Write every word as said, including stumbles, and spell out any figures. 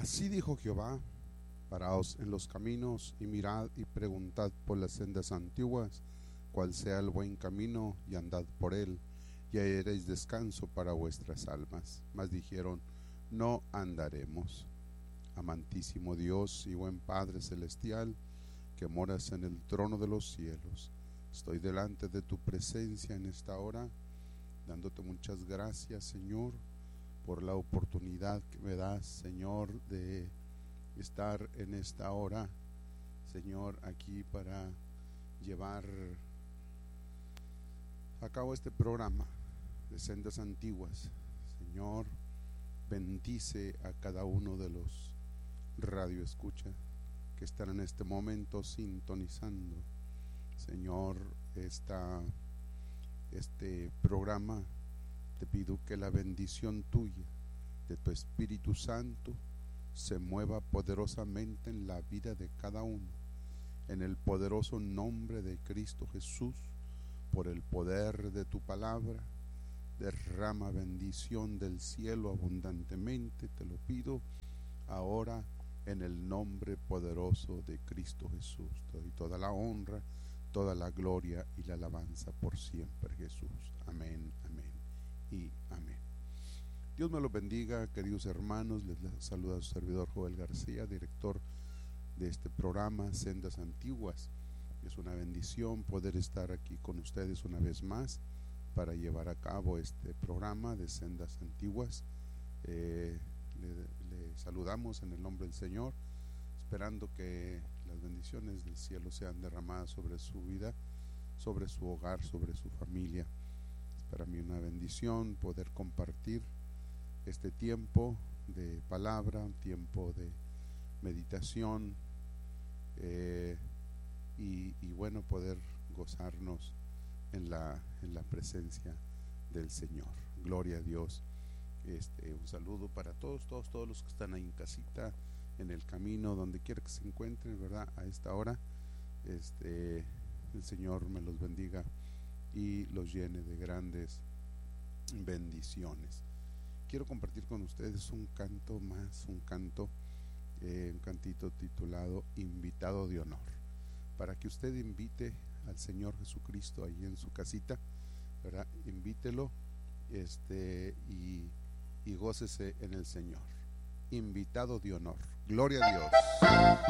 Así dijo Jehová: paraos en los caminos y mirad y preguntad por las sendas antiguas, cuál sea el buen camino, y andad por él, y hallaréis descanso para vuestras almas. Mas dijeron: no andaremos. Amantísimo Dios y buen Padre celestial, que moras en el trono de los cielos, estoy delante de tu presencia en esta hora, dándote muchas gracias, Señor, por la oportunidad que me das, Señor, de estar en esta hora, Señor, aquí para llevar a cabo este programa de Sendas Antiguas. Señor, bendice a cada uno de los radioescucha que están en este momento sintonizando, Señor, esta, este programa. Te pido que la bendición tuya, de tu Espíritu Santo, se mueva poderosamente en la vida de cada uno, en el poderoso nombre de Cristo Jesús. Por el poder de tu palabra, derrama bendición del cielo abundantemente, te lo pido ahora en el nombre poderoso de Cristo Jesús. Te doy toda la honra, toda la gloria y la alabanza por siempre, Jesús. Amén, amén y amén. Dios me los bendiga, queridos hermanos. Les saluda su servidor Joel García, director de este programa Sendas Antiguas. Es una bendición poder estar aquí con ustedes una vez más para llevar a cabo este programa de Sendas Antiguas. Eh, le, le saludamos en el nombre del Señor, esperando que las bendiciones del cielo sean derramadas sobre su vida, sobre su hogar, sobre su familia. Es para mí una bendición poder compartir este tiempo de palabra, un tiempo de meditación, eh, y, y bueno, poder gozarnos en la, en la presencia del Señor. Gloria a Dios. Este, un saludo para todos, todos, todos los que están ahí en casita, en el camino, donde quiera que se encuentren, ¿verdad? A esta hora, este, el Señor me los bendiga y los llene de grandes bendiciones. Quiero compartir con ustedes un canto más, un canto, eh, un cantito titulado Invitado de Honor, para que usted invite al Señor Jesucristo ahí en su casita, ¿verdad? Invítelo, este, y, y gócese en el Señor. Invitado de honor. Gloria a Dios.